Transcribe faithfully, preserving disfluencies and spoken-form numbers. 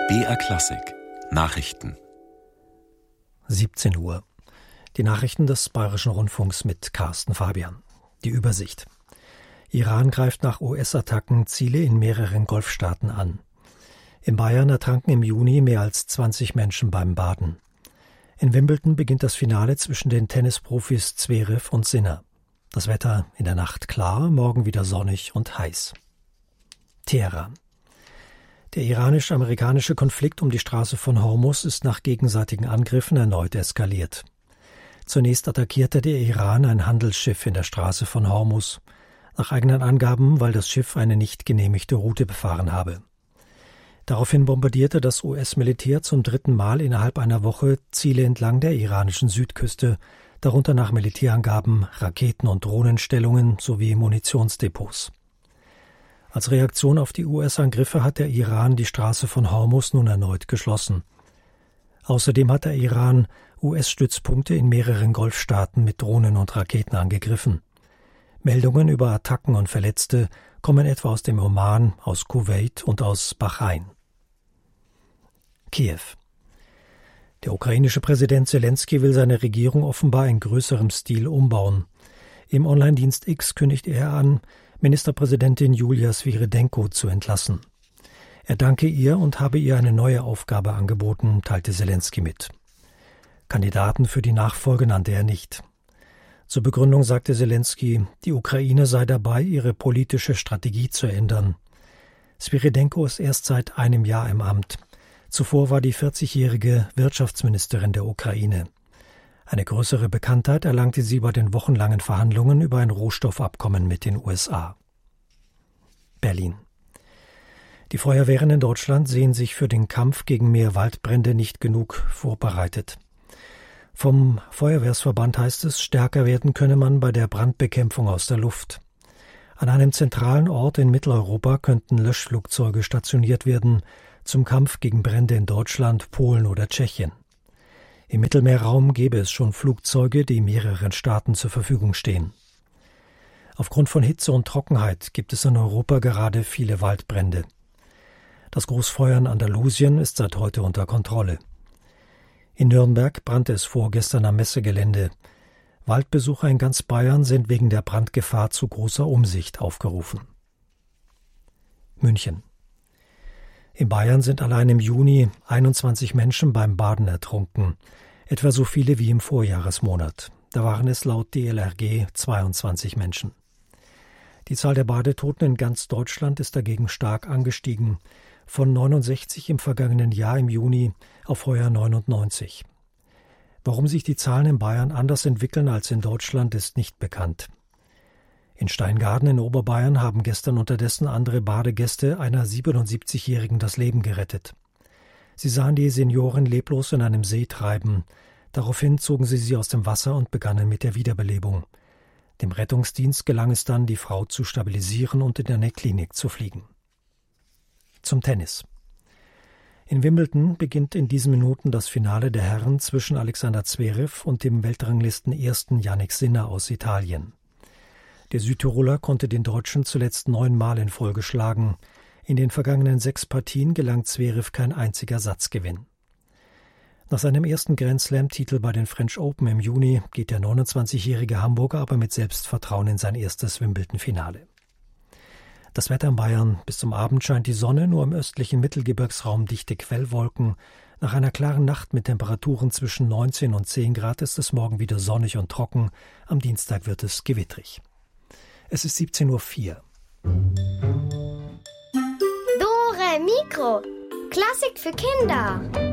B R Klassik Nachrichten. siebzehn Uhr. Die Nachrichten des Bayerischen Rundfunks mit Carsten Fabian. Die Übersicht. Iran greift nach U S-Attacken Ziele in mehreren Golfstaaten an. In Bayern ertranken im Juni mehr als zwanzig Menschen beim Baden. In Wimbledon beginnt das Finale zwischen den Tennisprofis Zverev und Sinner. Das Wetter in der Nacht klar, morgen wieder sonnig und heiß. Teheran. Der iranisch-amerikanische Konflikt um die Straße von Hormuz ist nach gegenseitigen Angriffen erneut eskaliert. Zunächst attackierte der Iran ein Handelsschiff in der Straße von Hormuz, nach eigenen Angaben, weil das Schiff eine nicht genehmigte Route befahren habe. Daraufhin bombardierte das U S-Militär zum dritten Mal innerhalb einer Woche Ziele entlang der iranischen Südküste, darunter nach Militärangaben Raketen- und Drohnenstellungen sowie Munitionsdepots. Als Reaktion auf die U S-Angriffe hat der Iran die Straße von Hormuz nun erneut geschlossen. Außerdem hat der Iran U S-Stützpunkte in mehreren Golfstaaten mit Drohnen und Raketen angegriffen. Meldungen über Attacken und Verletzte kommen etwa aus dem Oman, aus Kuwait und aus Bahrain. Kiew. Der ukrainische Präsident Selenskyj will seine Regierung offenbar in größerem Stil umbauen. Im Online-Dienst X kündigt er an, Ministerpräsidentin Julia Swirydenko zu entlassen. Er danke ihr und habe ihr eine neue Aufgabe angeboten, teilte Selenskyj mit. Kandidaten für die Nachfolge nannte er nicht. Zur Begründung sagte Selenskyj, die Ukraine sei dabei, ihre politische Strategie zu ändern. Swirydenko ist erst seit einem Jahr im Amt. Zuvor war die vierzigjährige Wirtschaftsministerin der Ukraine. Eine größere Bekanntheit erlangte sie bei den wochenlangen Verhandlungen über ein Rohstoffabkommen mit den U S A. Berlin. Die Feuerwehren in Deutschland sehen sich für den Kampf gegen mehr Waldbrände nicht genug vorbereitet. Vom Feuerwehrsverband heißt es, stärker werden könne man bei der Brandbekämpfung aus der Luft. An einem zentralen Ort in Mitteleuropa könnten Löschflugzeuge stationiert werden zum Kampf gegen Brände in Deutschland, Polen oder Tschechien. Im Mittelmeerraum gäbe es schon Flugzeuge, die mehreren Staaten zur Verfügung stehen. Aufgrund von Hitze und Trockenheit gibt es in Europa gerade viele Waldbrände. Das Großfeuer in Andalusien ist seit heute unter Kontrolle. In Nürnberg brannte es vorgestern am Messegelände. Waldbesucher in ganz Bayern sind wegen der Brandgefahr zu großer Umsicht aufgerufen. München. In Bayern sind allein im Juni einundzwanzig Menschen beim Baden ertrunken, etwa so viele wie im Vorjahresmonat. Da waren es laut D L R G zweiundzwanzig Menschen. Die Zahl der Badetoten in ganz Deutschland ist dagegen stark angestiegen, von neunundsechzig im vergangenen Jahr im Juni auf heuer neunundneunzig. Warum sich die Zahlen in Bayern anders entwickeln als in Deutschland, ist nicht bekannt. In Steingaden in Oberbayern haben gestern unterdessen andere Badegäste einer siebenundsiebzigjährigen das Leben gerettet. Sie sahen die Seniorin leblos in einem See treiben. Daraufhin zogen sie sie aus dem Wasser und begannen mit der Wiederbelebung. Dem Rettungsdienst gelang es dann, die Frau zu stabilisieren und in eine Klinik zu fliegen. Zum Tennis. In Wimbledon beginnt in diesen Minuten das Finale der Herren zwischen Alexander Zverev und dem Weltranglisten-Ersten Jannik Sinner aus Italien. Der Südtiroler konnte den Deutschen zuletzt neunmal in Folge schlagen. In den vergangenen sechs Partien gelang Zverev kein einziger Satzgewinn. Nach seinem ersten Grand-Slam-Titel bei den French Open im Juni geht der neunundzwanzigjährige Hamburger aber mit Selbstvertrauen in sein erstes Wimbledon-Finale. Das Wetter in Bayern: bis zum Abend scheint die Sonne, nur im östlichen Mittelgebirgsraum dichte Quellwolken. Nach einer klaren Nacht mit Temperaturen zwischen neunzehn und zehn Grad ist es morgen wieder sonnig und trocken. Am Dienstag wird es gewittrig. Es ist siebzehn Uhr vier. Dore Mikro. Klassik für Kinder.